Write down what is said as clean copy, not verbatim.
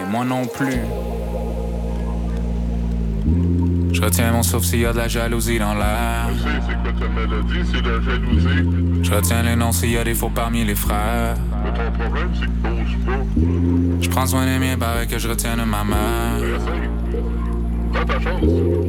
moi non plus. Je retiens mon souffle s'il y a de la jalousie dans l'air. Je sais, c'est quoi ta maladie, c'est la jalousie. Je retiens les noms s'il y a des faux parmi les frères. Mais ton problème, c'est que t'oses pas. Je prends soin des miens, pareil que je retiens de ma mère. Essaye. Prends ta chance.